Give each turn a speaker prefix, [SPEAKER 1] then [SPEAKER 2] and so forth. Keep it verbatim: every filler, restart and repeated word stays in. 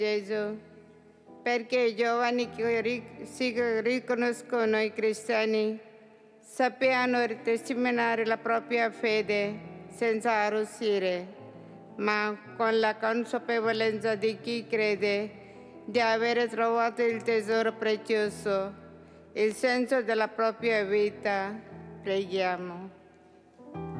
[SPEAKER 1] Gesù, perché i giovani che ri- si riconoscono i cristiani sappiano testimoniare la propria fede senza arrossire, ma con la consapevolezza di chi crede di avere trovato il tesoro prezioso, il senso della propria vita. Preghiamo.